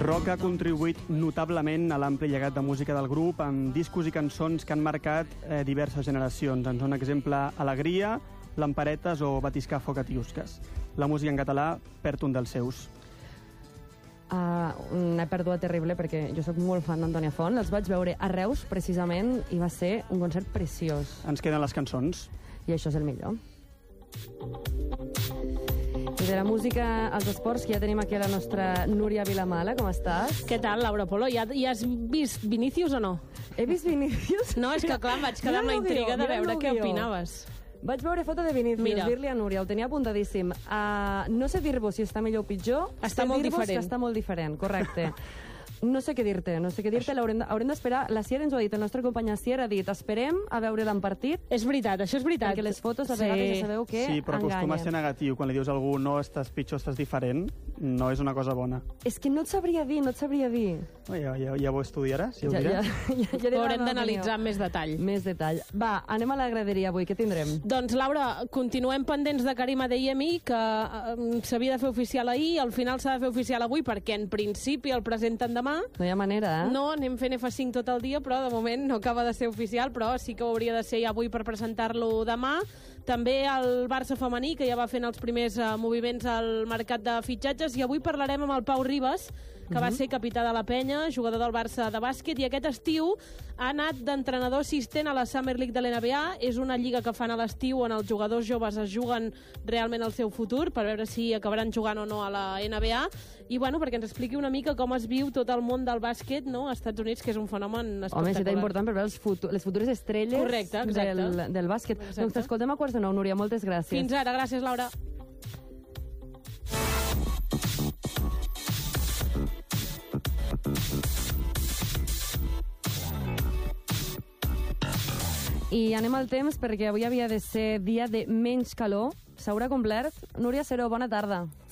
Rock ha contribuït notablement a l'ampli llegat de música del grup amb discos i cançons que han marcat diverses generacions. En són exemple Alegria, Lamparetes o Batiscafo Catiusques. La música en català perd un dels seus. Una pèrdua terrible perquè jo sóc molt fan d'Antònia Font. Els vaig veure a Reus, precisament, i va ser un concert preciós. Ens queden les cançons. I això és el millor. I de la música als esports, que ja tenim aquí a la nostra Núria Vilamala. Com estàs? Què tal, Laura Polo? Ja has vist Vinícius o no? He vist Vinícius? No, és que clar, em vaig quedar amb la intriga de veure què opinaves. Vaig veure foto de Vinícius, dir-li a Núria, el tenia apuntadíssim. No sé dir-vos si està millor o pitjor. Està molt diferent. Que està molt diferent, correcte. No sé què dir-te, haurem d'esperar. La Sier ens ho ha dit, el nostre company Sier ha dit, esperem a veure l'en partit. És veritat, això és veritat. Perquè les fotos a vegades ja sabeu que sí, però acostuma a ser enganyen. negatiu. Quan li dius a algú no estàs pitjor, estàs diferent, no és una cosa bona. És que no et sabria dir, Ja ho estudiaràs? Ja Ho haurem d'analitzar amb més detall. Més detall. Va, anem a la graderia avui, què tindrem? Doncs, Laura, continuem pendents de Karim Adeyemi, que s'havia de fer oficial ahir, al final s'ha de fer oficial avui, perquè en principi el presenten demà. No hi ha manera, No, anem fent F5 tot el dia, però de moment no acaba de ser oficial, però sí que ho hauria de ser ja avui per presentar-lo demà. També el Barça femení, que ja va fent els primers moviments al mercat de fitxatges, i avui parlarem amb el Pau Ribas, que va ser capità de la Penya, jugador del Barça de bàsquet, i aquest estiu ha anat d'entrenador assistent a la Summer League de l'NBA. És una lliga que fan a l'estiu on els jugadors joves es juguen realment el seu futur, per veure si acabaran jugant o no a la NBA, i bueno, perquè ens expliqui una mica com es viu tot el món del bàsquet, no?, als Estats Units, que és un fenomen espectacular. Home, és important per veure les futures estrelles. Correcte, del bàsquet. Exacte. Doncs t'escoltem a 8:45, Núria, moltes gràcies. Fins ara, gràcies, Laura. I anem al temps, perquè avui havia de ser dia de menys calor. S'haurà complert. Núria Seró, bona tarda.